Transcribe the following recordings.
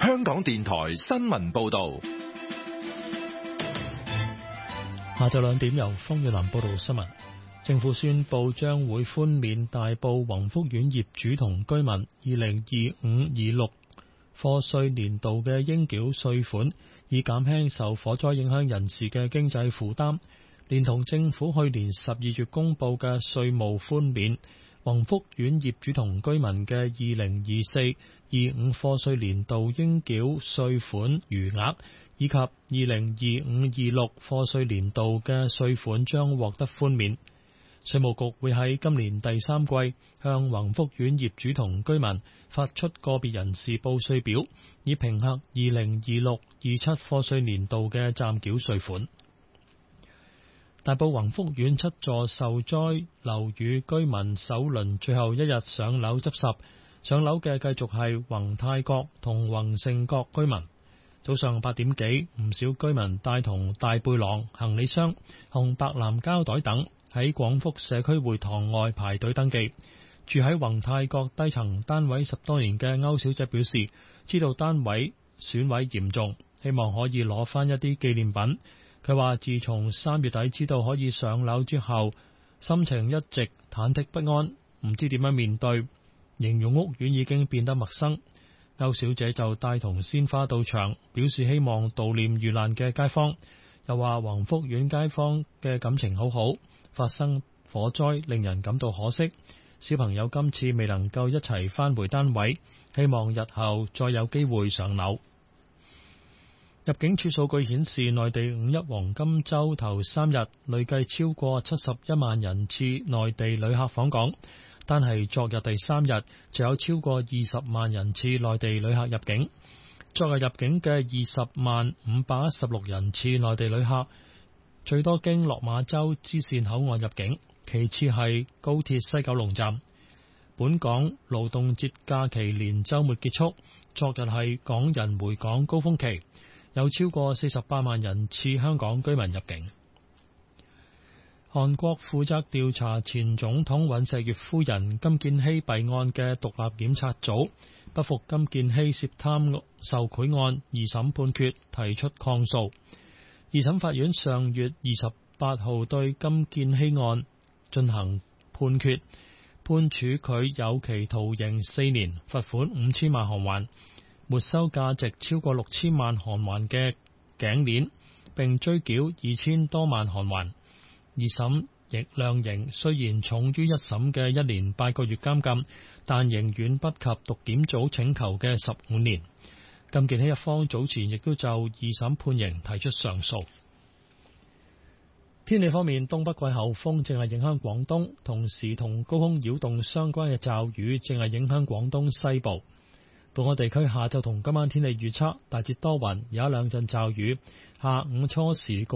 香港電台新聞報道。 下晝2點由方月林報道新聞。政府宣布將會寬免大埔宏福苑業主同居民2025-26課稅年度嘅應繳稅款，以減輕受火災影響人士嘅經濟負擔。連同政府去年12月公布嘅稅務寬免，宏福苑業主同居民嘅2024-25課稅年度應繳稅款餘額，以及2025-26課稅年度嘅稅款將獲得寬免。稅務局會喺今年第3季向宏福苑業主同居民發出個別人士報稅表，以評核2026-27課稅年度嘅暫繳稅款。大埔宏福苑7座受災樓宇居民首輪最後一日上樓執拾，上樓嘅繼續係宏泰閣同宏盛閣居民。早上8點幾，唔少居民帶同大背囊、行李箱、紅白藍膠袋等喺廣福社區會堂外排隊登記。住喺宏泰閣低層單位10多年嘅歐小姐表示，知道單位損毀嚴重，希望可以攞返一啲紀念品。佢話自從3月底知道可以上樓之後，心情一直忐忑不安，唔知點樣面對，形容屋苑已經變得陌生。歐小姐就帶同鮮花到場，表示希望悼念遇難嘅街坊。又話宏福苑街坊嘅感情好好，發生火災令人感到可惜。小朋友今次未能夠一齊返回單位，希望日後再有機會上樓。入境處數據顯示，內地5一黃金週頭3日累計超過71萬人次內地旅客訪港，單係昨日第3日就有超過20萬人次內地旅客入境。昨日入境嘅20萬516人次內地旅客，最多經落馬洲支線口岸入境，其次係高鐵西九龍站。本港勞動節假期連週末結束，昨日係港人回港高峰期，有超過48萬人次香港居民入境。韓國負責調查前總統尹錫悅夫人金建希弊案嘅獨立檢察組不服金建希涉貪受賄案二審判決，提出抗訴。二審法院上月28號對金建希案進行判決，判處佢有期徒刑4年，罰款5000萬韓元，沒收價值超過6000萬韓元嘅頸鏈，並追繳2000多萬韓元。二審亦量刑雖然重於一審嘅1年8個月監禁，但仍遠不及獨檢組請求嘅15年。金建希一方早前亦都就二審判刑提出上訴。天氣方面，東北季候風正係影響廣東，同時同高空擾動相關嘅驟雨正係影響廣東西部。本港地區下晝同今晚天氣預測大致多雲，有一兩陣驟雨，下午初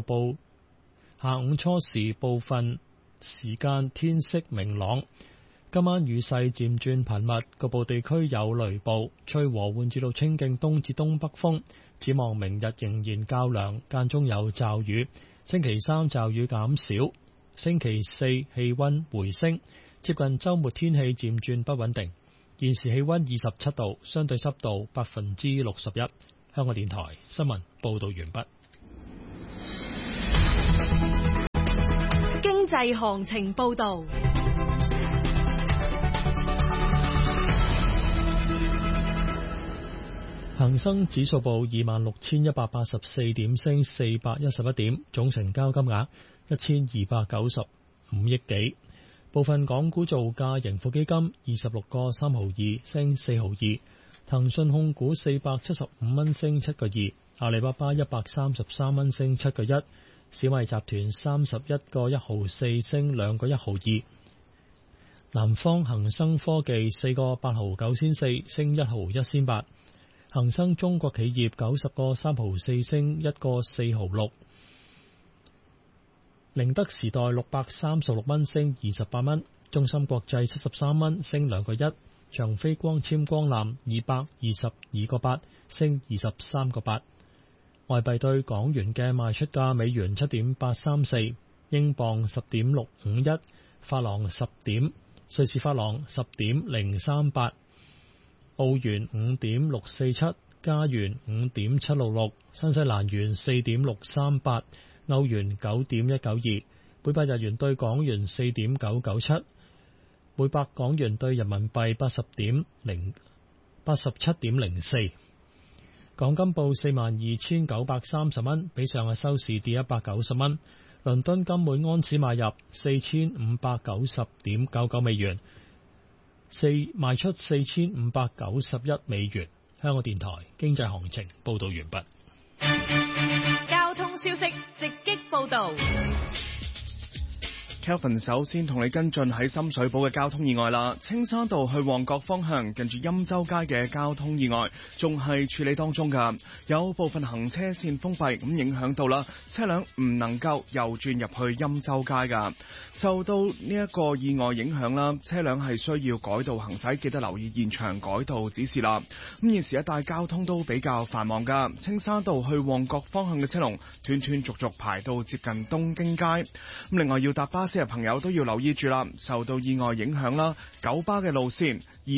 時部分時間天色明朗，今晚雨勢漸轉頻密，局部地區有雷暴，吹和緩至到清勁東至東北風。展望明日仍然較涼，間中有驟雨。星期3驟雨減少，星期4氣溫回升，接近週末天氣漸轉不穩定。現時氣溫27度，相對濕度61%。香港電台新聞報道完畢。 經濟行情報道。 恒生指數報26,184點，升411點，總成交金額1295億幾。部分港股造價，盈富基金26個3毫2，升4毫2；騰訊控股475蚊，升7個2；阿里巴巴133蚊，升7個1；小米集團31個1毫4，升2個1毫2；南方恒生科技4個8毫9仙4，升1毫1仙8；恒生中國企業90個3毫4，升1個4毫6；寧德時代636蚊，升28蚊；中芯國際73蚊，升2個1；長飛光纖光纜222個8，升23個8。外幣對港元嘅賣出價：美元7.834，英鎊10.651，法郎10點，瑞士法郎10.038。澳元5.647， 加元5.766，新西蘭元4.638，歐元9.192，每百日元對港元4.997，每百港元對人民幣87.04。港金報42,930蚊，比上日收市跌190蚊。倫敦金每安士買入4,590.99美元，賣出4,591美元。香港電台經濟行情報道完畢。 交通消息直擊報道。 Kelvin 首先同你跟進喺深水埗嘅交通意外啦，青山道去旺角方向近住欽州街嘅交通意外仲係處理當中㗎，有部分行車線封閉，咁影響到啦，車輛唔能夠右轉入去欽州街㗎。受到呢一個意外影響啦，車輛係需要改道行駛，記得留意現場改道指示啦。咁現時一帶交通都比較繁忙㗎，青山道去旺角方向嘅車龍斷斷續續排到接近東京街。咁另外要搭巴士嘅朋友都要留意住啦，受到意外影響啦，九巴嘅路線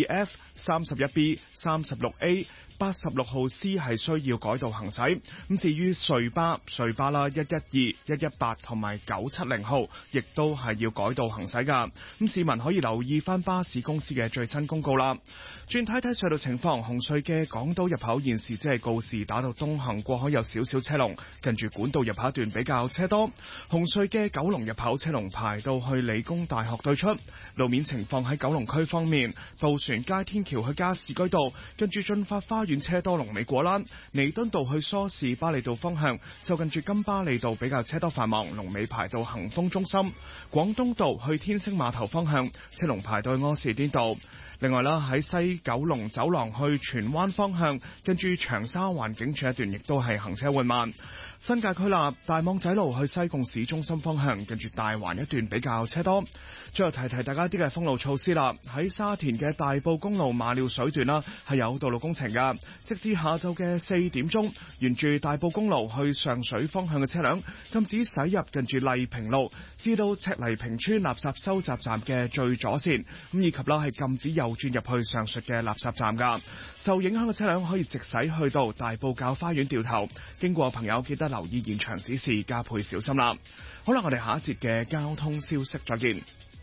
2F、31B、36A、86號 C 係需要改道行駛。咁至於隧巴啦112、118同埋970號，亦都係要改道行駛噶。咁市民可以留意翻巴士公司嘅最新公告啦。轉睇睇隧道情況，紅隧嘅港島入口現時只係告示打到東行過海有少少車龍，近住管道入口一段比較車多。紅隧嘅九龍入口車龍排到去理工大學對出。路面情況喺九龍區方面，渡船街天橋去加士居道，近住駿發花園車多，龍尾果欄；彌敦道去梳士巴利道方向，就近住金巴利道比較車多繁忙，龍尾排到恒豐中心。廣東道去天星碼頭方向，車龍排到柯士甸道。另外啦，喺西九龍走廊去荃灣方向，跟住長沙灣警署一段亦都係行車緩慢。新界區啦，大網仔路去西貢市中心方向，跟住大環一段比較車多。最後提提大家啲嘅封路措施啦，喺沙田嘅大埔公路馬料水段啦，係有道路工程噶，直至下晝嘅4點鐘，沿住大埔公路去上水方向嘅車輛禁止駛入近住麗平路至到赤泥坪村垃圾收集站嘅最左線，咁以及啦係禁止右轉入去上述嘅垃圾站噶。受影響嘅車輛可以直駛去到大埔滘花園掉頭，經過朋友記得留意現場指示，加倍小心啦。好啦，我哋下一節嘅交通消息再見。